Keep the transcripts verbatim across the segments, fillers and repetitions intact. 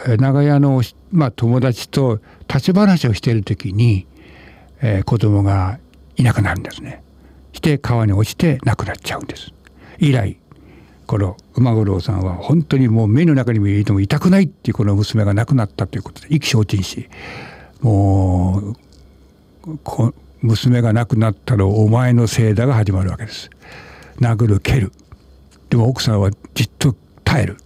長屋の、まあ、友達と立ち話をしている時に、えー、子供がいなくなるんですね。して川に落ちて亡くなっちゃうんです。以来この馬五郎さんは本当にもう目の中にも入れても痛くないっていうこの娘が亡くなったということで意気消沈し、もうこ娘が亡くなったのお前のせいだが始まるわけです。殴る蹴る。でも奥さんはじっと耐える。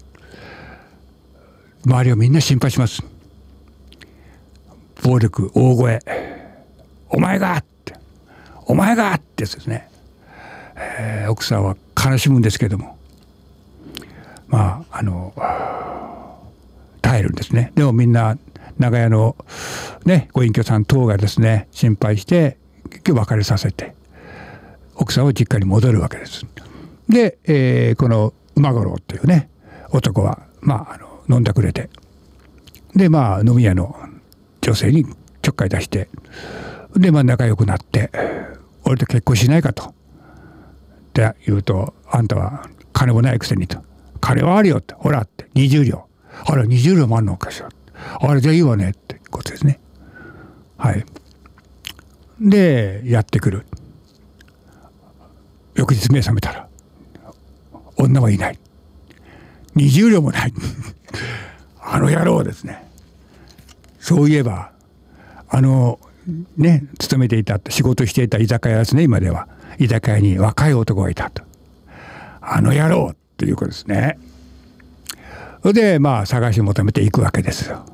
周りはみんな心配します。暴力、大声、お前がってお前がってやつですね、えー、奥さんは悲しむんですけども、まああの耐えるんですね。でもみんな長屋のねご隠居さん等がですね心配して結局別れさせて奥さんは実家に戻るわけです。で、えー、この馬五郎っていうね男はまああの飲んだくれて、でまあ飲み屋の女性にちょっかい出して、でまあ仲良くなって俺と結婚しないかとって言うと、あんたは金もないくせにと、金はあるよってほらってにじゅう両、あれにじゅう両もあるのかしら、あれじゃいいわねってことですね。はい。でやってくる。翌日目覚めたら女はいない、にじゅう両もないあの野郎ですね。そういえばあのね勤めていた仕事していた居酒屋ですね、今では居酒屋に若い男がいたと、あの野郎ということですね。それでまあ探し求めていくわけですよ。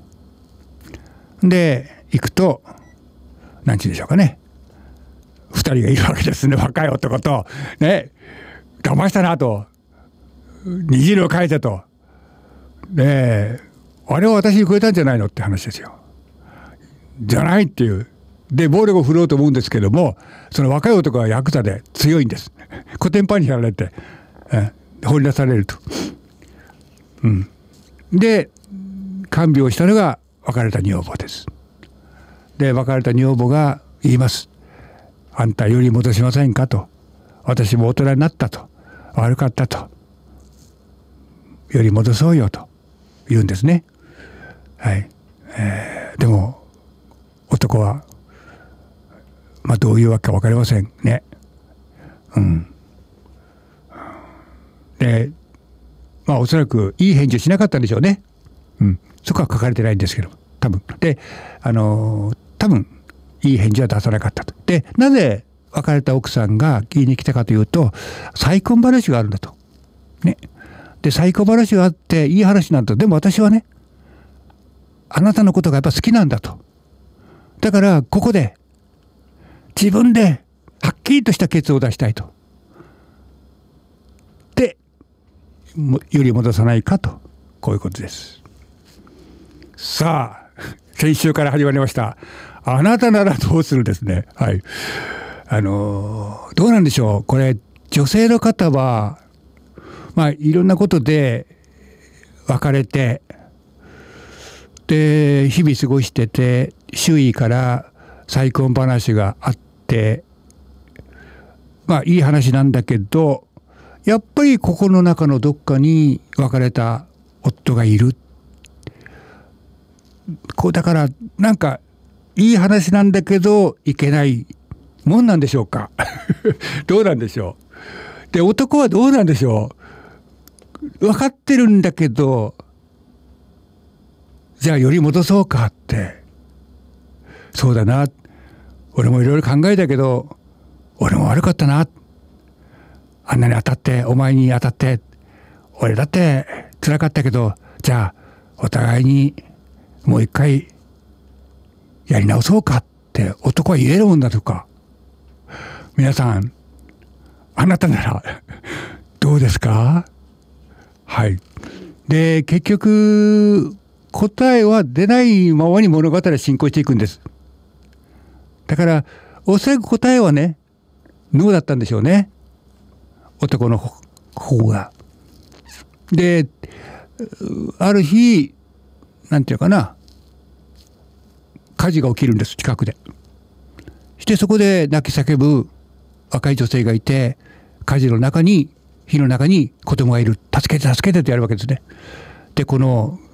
で行くと何て言うんでしょうかね、ふたりがいるわけですね。若い男とね、騙したなと、にじゅう両返せと、であれは私にくれたんじゃないのって話ですよ。じゃないっていう。で暴力を振るおうと思うんですけども、その若い男はヤクザで強いんです。コテンパンにやられてえ放り出されると、うん、で看病したのが別れた女房です。で別れた女房が言います。あんたより戻しませんかと、私も大人になったと、悪かったと、より戻そうよと言うんですね。はい。えー、でも男はまあどういうわけか分かりませんね。うん。でまあおそらくいい返事をしなかったんでしょうね。うん。そこは書かれてないんですけど多分であのー、多分いい返事は出さなかったと。でなぜ別れた奥さんが言いに来たかというと、再婚話があるんだとね。で再婚話があっていい話なんだと。でも私はねあなたのことがやっぱ好きなんだと。だからここで自分ではっきりとしたケツを出したいと。でより戻さないかと、こういうことです。さあ先週から始まりましたあなたならどうするですね。はい。あのどうなんでしょう。これ女性の方はまあいろんなことで別れて、で日々過ごしてて周囲から再婚話があって、まあいい話なんだけどやっぱり心の中のどっかに別れた夫がいる。こうだからなんかいい話なんだけどいけないもんなんでしょうかどうなんでしょう。で男はどうなんでしょう。分かってるんだけどじゃあより戻そうかって、そうだな、俺もいろいろ考えたけど俺も悪かったな、あんなに当たってお前に当たって俺だって辛かったけど、じゃあお互いにもう一回やり直そうかって男は言えるもんだとか。皆さんあなたならどうですか。はい。で結局答えは出ないままに物語は進行していくんです。だからおそらく答えはねノーだったんでしょうね、男の方が。である日なんていうかな、火事が起きるんです、近くで。してそこで泣き叫ぶ若い女性がいて、火事の中に火の中に子供がいる、助けて助けてとやるわけですね。でこの